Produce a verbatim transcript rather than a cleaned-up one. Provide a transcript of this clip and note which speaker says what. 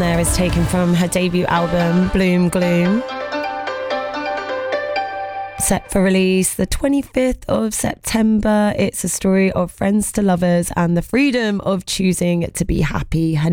Speaker 1: there is taken from her debut album, Bloom Gloom. Set for release the twenty-fifth of September. It's a story of friends to lovers and the freedom of choosing to be happy. Her